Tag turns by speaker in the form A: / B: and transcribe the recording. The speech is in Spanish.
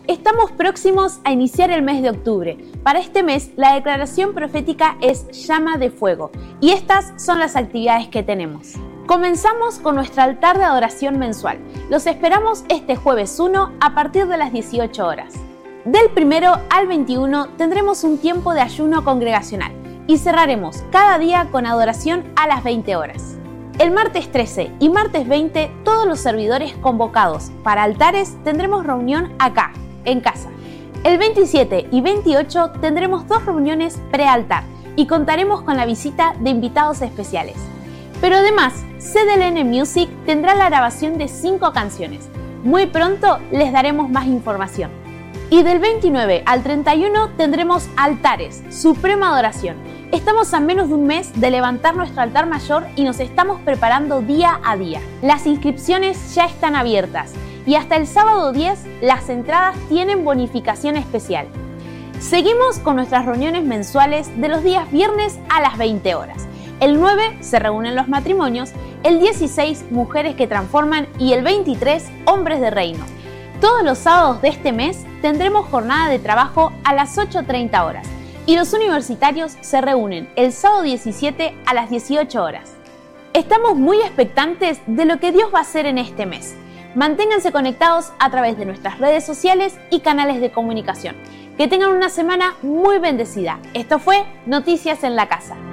A: Estamos próximos a iniciar el mes de octubre. Para este mes, la declaración profética es llama de fuego y estas son las actividades que tenemos. Comenzamos con nuestro altar de adoración mensual. Los esperamos este jueves 1 a partir de las 18 horas. Del 1 al 21 tendremos un tiempo de ayuno congregacional y cerraremos cada día con adoración a las 20 horas. El martes 13 y martes 20, todos los servidores convocados para altares tendremos reunión acá, en casa. El 27 y 28 tendremos 2 reuniones pre-altar y contaremos con la visita de invitados especiales. Pero además, CDLN Music tendrá la grabación de 5 canciones. Muy pronto les daremos más información. Y del 29 al 31 tendremos altares, suprema adoración. Estamos a menos de un mes de levantar nuestro altar mayor y nos estamos preparando día a día. Las inscripciones ya están abiertas y hasta el sábado 10 las entradas tienen bonificación especial. Seguimos con nuestras reuniones mensuales de los días viernes a las 20 horas. El 9 se reúnen los matrimonios, el 16 mujeres que transforman y el 23 hombres de reino. Todos los sábados de este mes tendremos jornada de trabajo a las 8:30 horas y los universitarios se reúnen el sábado 17 a las 18 horas. Estamos muy expectantes de lo que Dios va a hacer en este mes. Manténganse conectados a través de nuestras redes sociales y canales de comunicación. Que tengan una semana muy bendecida. Esto fue Noticias en la Casa.